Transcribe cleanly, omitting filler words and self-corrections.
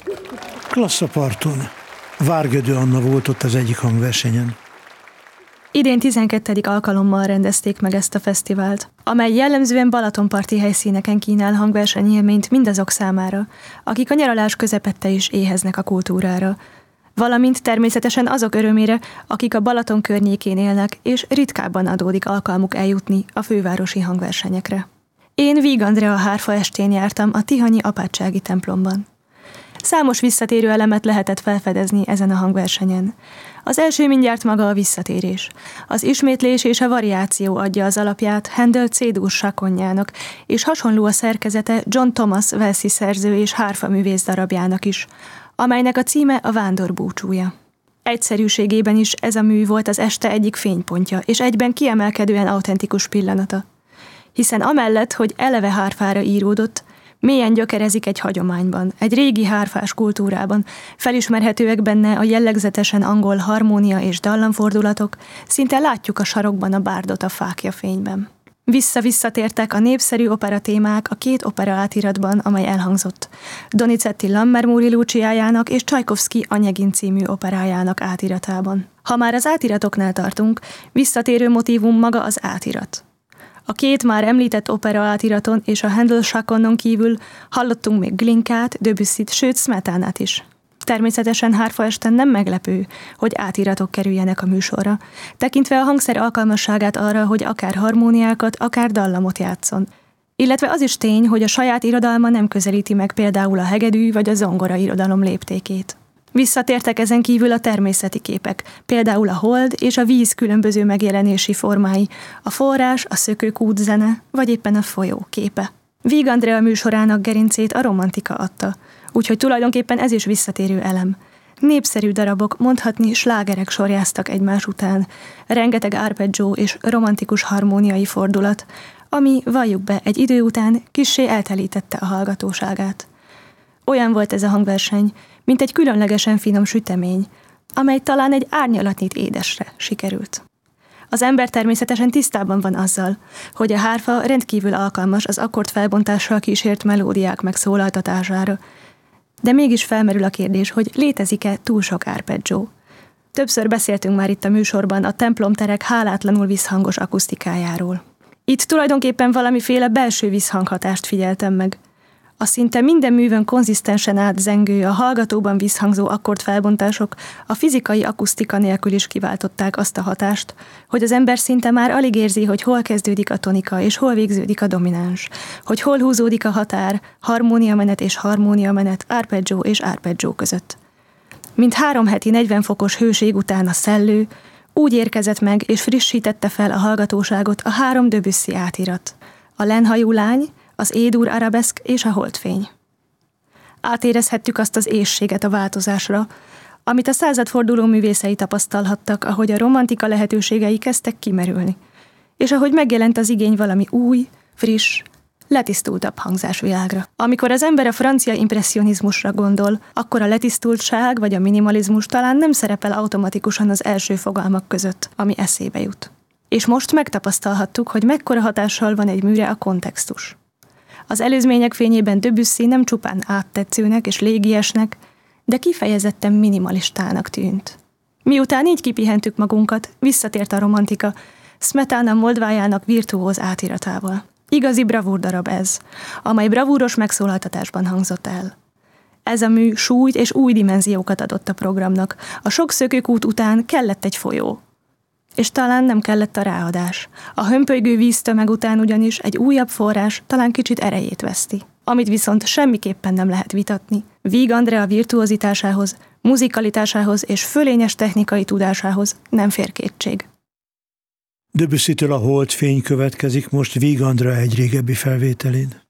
Klassz a parton. Várgödő Anna volt ott az egyik hangversenyen. Idén 12. alkalommal rendezték meg ezt a fesztivált, amely jellemzően balatonparti helyszíneken kínál hangversenyélményt mindazok számára, akik a nyaralás közepette is éheznek a kultúrára, valamint természetesen azok örömére, akik a Balaton környékén élnek, és ritkábban adódik alkalmuk eljutni a fővárosi hangversenyekre. Én Víg Andrea hárfa estén jártam a tihanyi apátsági templomban. Számos visszatérő elemet lehetett felfedezni ezen a hangversenyen. Az első mindjárt maga a visszatérés. Az ismétlés és a variáció adja az alapját Handel C-dur sakonjának, és hasonló a szerkezete John Thomas walesi szerző és hárfaművész darabjának is, amelynek a címe a Vándor búcsúja. Egyszerűségében is ez a mű volt az este egyik fénypontja, és egyben kiemelkedően autentikus pillanata. Hiszen amellett, hogy eleve hárfára íródott, mélyen gyökerezik egy hagyományban, egy régi hárfás kultúrában, felismerhetőek benne a jellegzetesen angol harmónia és dallamfordulatok, szinte látjuk a sarokban a bárdot a fákja fényben. Visszatértek a népszerű opera témák a két opera átiratban, amely elhangzott, Donizetti Lammermoori Luciájának és Csajkovszky Anyegin című operájának átiratában. Ha már az átiratoknál tartunk, visszatérő motívum maga az átirat. A két már említett opera átiraton és a Handel sakonon kívül hallottunk még Glinkát, Debussyt, sőt Smetánát is. Természetesen hárfaesten nem meglepő, hogy átiratok kerüljenek a műsorra, tekintve a hangszer alkalmasságát arra, hogy akár harmóniákat, akár dallamot játszon. Illetve az is tény, hogy a saját irodalma nem közelíti meg például a hegedű vagy a zongora irodalom léptékét. Visszatértek ezen kívül a természeti képek, például a hold és a víz különböző megjelenési formái, a forrás, a szökőkút zene, vagy éppen a folyó képe. Víg Andrea műsorának gerincét a romantika adta, úgyhogy tulajdonképpen ez is visszatérő elem. Népszerű darabok, mondhatni slágerek sorjáztak egymás után, rengeteg arpeggio és romantikus harmóniai fordulat, ami, valljuk be, egy idő után kissé eltelítette a hallgatóságát. Olyan volt ez a hangverseny, mint egy különlegesen finom sütemény, amely talán egy árnyalatnyit édesre sikerült. Az ember természetesen tisztában van azzal, hogy a hárfa rendkívül alkalmas az akkordfelbontással kísért melódiák megszólaltatására, de mégis felmerül a kérdés, hogy létezik-e túl sok arpeggio. Többször beszéltünk már itt a műsorban a templomterek hálátlanul visszhangos akusztikájáról. Itt tulajdonképpen valamiféle belső visszhanghatást figyeltem meg. A szinte minden művön konzisztensen átzengő, a hallgatóban visszhangzó akkordfelbontások a fizikai akusztika nélkül is kiváltották azt a hatást, hogy az ember szinte már alig érzi, hogy hol kezdődik a tonika és hol végződik a domináns, hogy hol húzódik a határ, harmóniamenet és harmóniamenet, arpeggio és arpeggio között. Mint 3 heti 40 fokos hőség után a szellő, úgy érkezett meg és frissítette fel a hallgatóságot a 3 Debussy átirat. A Lenhajú lány, az E-dur arabeszk és a holdfény. Átérezhettük azt az éhséget a változásra, amit a századforduló művészei tapasztalhattak, ahogy a romantika lehetőségei kezdtek kimerülni, és ahogy megjelent az igény valami új, friss, letisztultabb hangzásvilágra. Amikor az ember a francia impresszionizmusra gondol, akkor a letisztultság vagy a minimalizmus talán nem szerepel automatikusan az első fogalmak között, ami eszébe jut. És most megtapasztalhattuk, hogy mekkora hatással van egy műre a kontextus. Az előzmények fényében Debussy nem csupán áttetszőnek és légiesnek, de kifejezetten minimalistának tűnt. Miután így kipihentük magunkat, visszatért a romantika, Smetana Moldvájának virtuóz átiratával. Igazi bravúrdarab ez, amely bravúros megszólaltatásban hangzott el. Ez a mű súlyt és új dimenziókat adott a programnak. A sok szökőkút után kellett egy folyó. És talán nem kellett a ráadás. A hömpölygő víztömeg után ugyanis egy újabb forrás talán kicsit erejét veszti. Amit viszont semmiképpen nem lehet vitatni. Víg Andrea virtuózitásához, muzikalitásához és fölényes technikai tudásához nem fér kétség. Debussytől a holdfény következik most Víg Andrea egy régebbi felvételén.